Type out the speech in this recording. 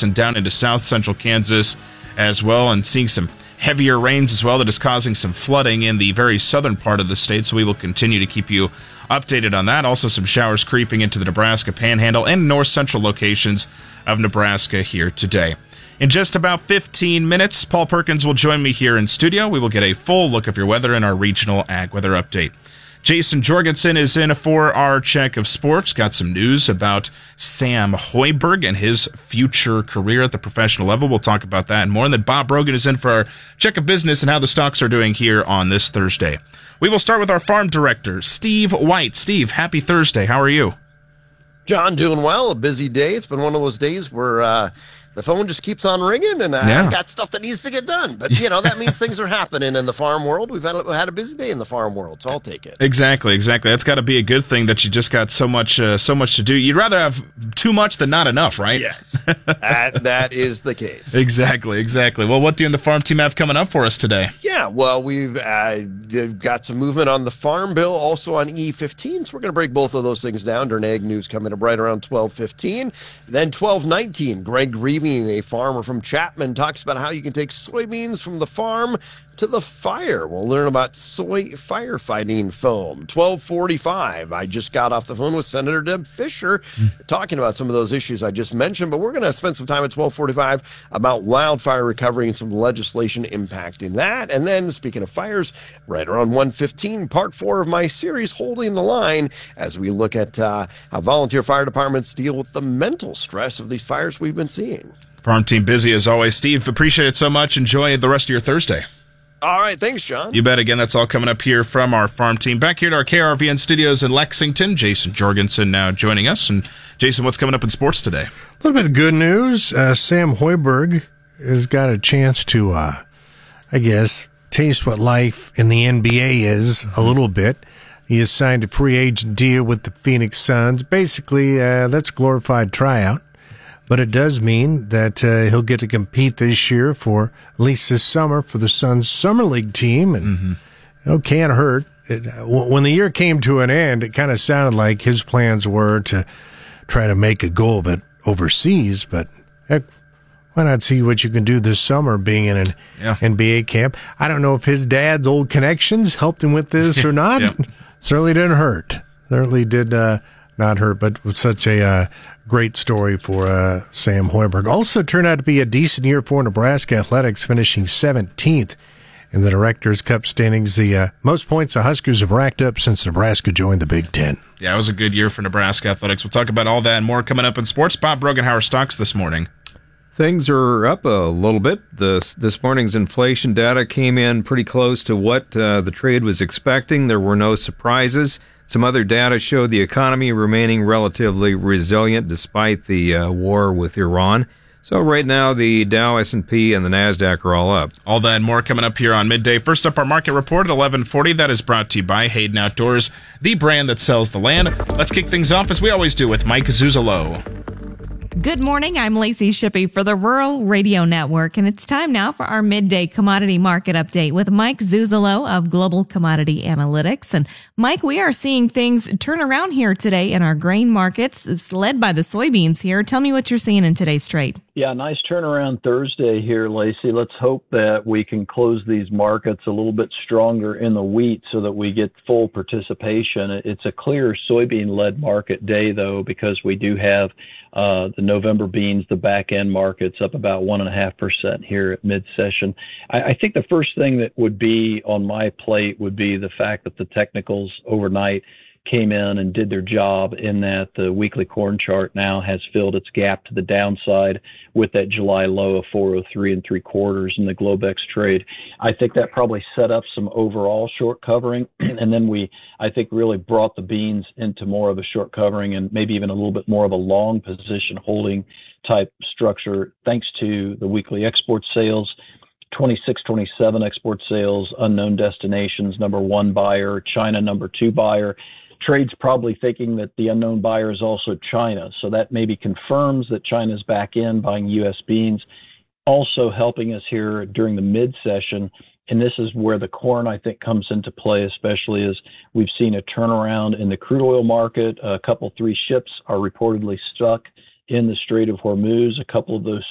Kansas and down into south central Kansas as well, and seeing some heavier rains as well that is causing some flooding in the very southern part of the state, so we will continue to keep you updated on that. Also some showers creeping into the Nebraska Panhandle and north central locations of Nebraska here today. In just about 15 minutes, Paul Perkins will join me here in studio. We will get a full look of your weather in our regional ag weather update. Jason Jorgensen is in for our check of sports. Got some news about Sam Hoiberg and his future career at the professional level. We'll talk about that and more. And then Bob Brogan is in for our check of business and how the stocks are doing here on this Thursday. We will start with our farm director, Steve White. Steve, happy Thursday. How are you? John, doing well. A busy day. It's been one of those days where the phone just keeps on ringing, and I've got stuff that needs to get done. But, that means things are happening in the farm world. We've had a busy day in the farm world, so I'll take it. Exactly. That's got to be a good thing that you just got so much to do. You'd rather have too much than not enough, right? Yes, that is the case. Exactly. Well, what do you and the farm team have coming up for us today? Yeah, well, we've got some movement on the Farm Bill, also on E15, so we're going to break both of those things down during Ag News coming up right around 12:15. Then 12:19, Greg Reeve, a farmer from Chapman, talks about how you can take soybeans from the farm to the fire. We'll learn about soy firefighting foam. 12:45, I just got off the phone with Senator Deb Fischer talking about some of those issues I just mentioned, but we're going to spend some time at 12:45 about wildfire recovery and some legislation impacting that. And then, speaking of fires, right around 1:15, part 4 of my series, Holding the Line, as we look at how volunteer fire departments deal with the mental stress of these fires we've been seeing. Farm team busy as always. Steve, appreciate it so much. Enjoy the rest of your Thursday. All right, thanks, John. You bet. Again, that's all coming up here from our farm team. Back here to our KRVN studios in Lexington, Jason Jorgensen now joining us. And Jason, what's coming up in sports today? A little bit of good news. Sam Hoiberg has got a chance to, taste what life in the NBA is a little bit. He has signed a free agent deal with the Phoenix Suns. Basically, that's a glorified tryout. But it does mean that he'll get to compete this year for, at least this summer, for the Suns Summer League team. And can't hurt. When the year came to an end, it kind of sounded like his plans were to try to make a go of it overseas. But heck, why not see what you can do this summer being in an NBA camp? I don't know if his dad's old connections helped him with this or not. Certainly didn't hurt. Certainly did not hurt, but with such a great story for Sam Hoiberg. Also turned out to be a decent year for Nebraska athletics, finishing 17th in the Directors' Cup standings. The most points the Huskers have racked up since Nebraska joined the Big Ten. Yeah, it was a good year for Nebraska athletics. We'll talk about all that and more coming up in sports. Bob Brogan, how are stocks this morning? Things are up a little bit. This morning's inflation data came in pretty close to what the trade was expecting. There were no surprises. Some other data showed the economy remaining relatively resilient despite the war with Iran. So right now, the Dow, S&P, and the NASDAQ are all up. All that and more coming up here on Midday. First up, our market report at 11:40. That is brought to you by Hayden Outdoors, the brand that sells the land. Let's kick things off as we always do with Mike Zuzolo. Good morning. I'm Lacey Shippey for the Rural Radio Network, and it's time now for our midday commodity market update with Mike Zuzolo of Global Commodity Analytics. And Mike, we are seeing things turn around here today in our grain markets. It's led by the soybeans here. Tell me what you're seeing in today's trade. Yeah, nice turnaround Thursday here, Lacey. Let's hope that we can close these markets a little bit stronger in the wheat so that we get full participation. It's a clear soybean-led market day, though, because we do have the November beans, the back-end markets up about 1.5% here at mid-session. I think the first thing that would be on my plate would be the fact that the technicals overnight came in and did their job in that the weekly corn chart now has filled its gap to the downside with that July low of 403 3/4 in the Globex trade. I think that probably set up some overall short covering, and then I think really brought the beans into more of a short covering and maybe even a little bit more of a long position holding type structure thanks to the weekly export sales. 26, 27 export sales, unknown destinations, number one buyer, China number two buyer. Trade's probably thinking that the unknown buyer is also China. So that maybe confirms that China's back in buying U.S. beans. Also helping us here during the mid-session, and this is where the corn, I think, comes into play, especially as we've seen a turnaround in the crude oil market. A couple, 3 ships are reportedly stuck in the Strait of Hormuz. A couple of those